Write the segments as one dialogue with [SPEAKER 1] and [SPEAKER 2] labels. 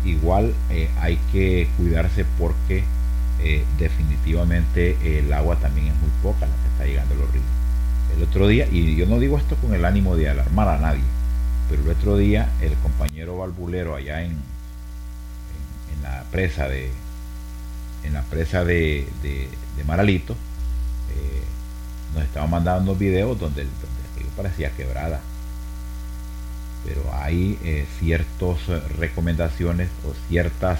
[SPEAKER 1] igual hay que cuidarse porque definitivamente el agua también es muy poca la que está llegando a los ríos. El otro día, y yo no digo esto con el ánimo de alarmar a nadie, pero el otro día el compañero valvulero allá en la presa de Maralito nos estaba mandando unos videos donde el río parecía quebrada, pero hay ciertas recomendaciones o ciertas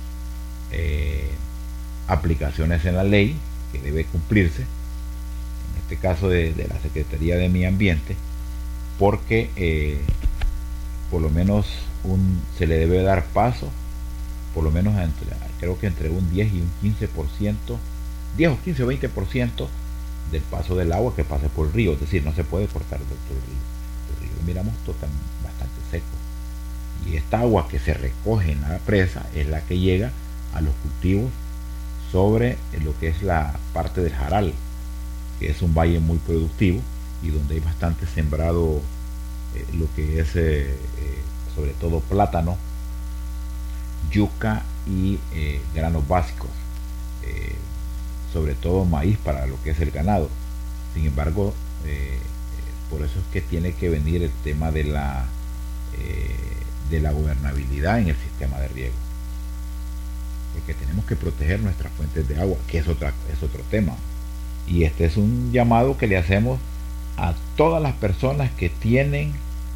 [SPEAKER 1] aplicaciones en la ley que debe cumplirse, en este caso de la Secretaría de Medio Ambiente, porque por lo menos se le debe dar paso, por lo menos creo que entre un 10 y un 15%, 10 o 15 o 20% del paso del agua que pase por el río, es decir, no se puede cortar todo el río. El río lo miramos bastante seco, y esta agua que se recoge en la presa es la que llega a los cultivos sobre lo que es la parte del Jaral, que es un valle muy productivo y donde hay bastante sembrado lo que es sobre todo plátano, yuca y granos básicos, sobre todo maíz para lo que es el ganado. Sin embargo, por eso es que tiene que venir el tema de la gobernabilidad en el sistema de riego, porque tenemos que proteger nuestras fuentes de agua, que es otro tema. Y este es un llamado que le hacemos a todas las personas que tienen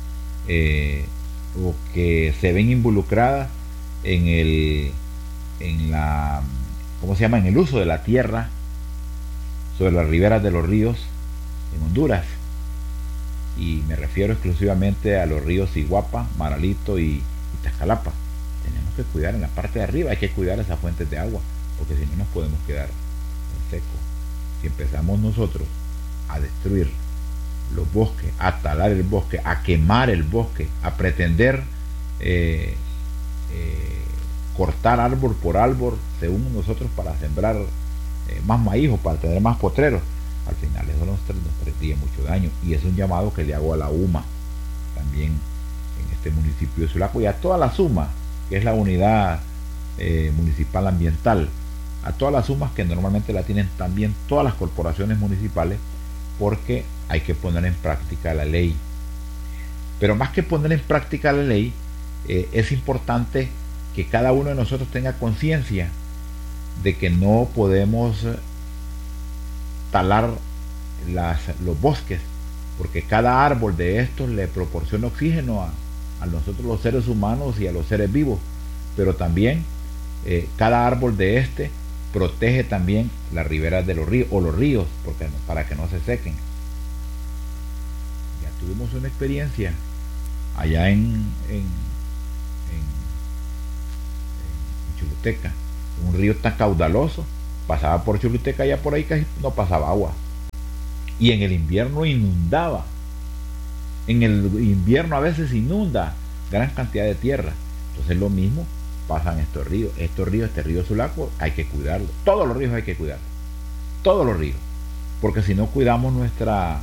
[SPEAKER 1] o que se ven involucradas ¿cómo se llama? En el uso de la tierra sobre las riberas de los ríos en Honduras. Y me refiero exclusivamente a los ríos Iguapa, Maralito y Tascalapa. Tenemos que cuidar en la parte de arriba, hay que cuidar esas fuentes de agua, porque si no nos podemos quedar en seco. Si empezamos nosotros a destruir los bosques, a talar el bosque, a quemar el bosque, a pretender cortar árbol por árbol según nosotros para sembrar más maíz o para tener más potreros, al final eso nos traería mucho daño. Y es un llamado que le hago a la UMA también en este municipio de Sulaco, y a toda la SUMA, que es la unidad municipal ambiental, a todas las sumas que normalmente la tienen también todas las corporaciones municipales, porque hay que poner en práctica la ley. Pero más que poner en práctica la ley, es importante que cada uno de nosotros tenga conciencia de que no podemos talar los bosques, porque cada árbol de estos le proporciona oxígeno a nosotros los seres humanos y a los seres vivos, pero también cada árbol de este protege también las riberas de los ríos o los ríos, para que no se sequen. Ya tuvimos una experiencia allá en Choluteca, un río tan caudaloso, pasaba por Choluteca, ya por ahí casi no pasaba agua, y en el invierno inundaba. En el invierno a veces inunda gran cantidad de tierra. Entonces lo mismo pasa en estos ríos. Este río Sulaco hay que cuidarlo. Todos los ríos hay que cuidarlos, todos los ríos, porque si no cuidamos nuestra